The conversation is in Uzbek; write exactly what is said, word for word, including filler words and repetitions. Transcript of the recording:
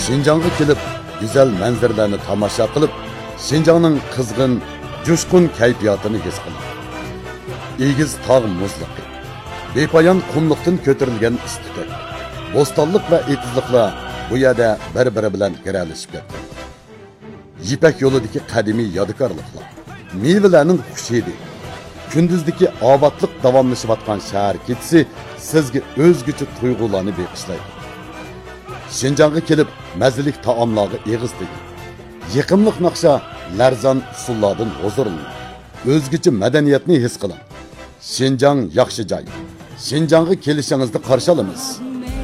Şinjanğa kelib, güzel manzaralarni tomosha qilib, Şinjanning qizg'in, jo'shqin kayfiyatini his qiling. Egiz tog' muzliqi, bepoyon qumliqdan ko'tarilgan istiqoq, bo'stonliq va etizliqlar bu yerda bir-biri bilan giralishib ketdi. Yipak yo'lidagi qadimiy yodikorliklar, mevalarning xushidi, kunduzdagi obodlik davomlashayotgan shahar ketisi sizga o'zgacha tuyg'ularni beqishlaydi. Şinjanğa kelib, mazalik taomlarga eg'iz teging. Yiqimliq naqsha, larzon usullardan huzurlaning. O'zgacha madaniyatni his qiling. Şinjan yaxshi joy. Şinjanğa kelishingizni qarshi olamiz.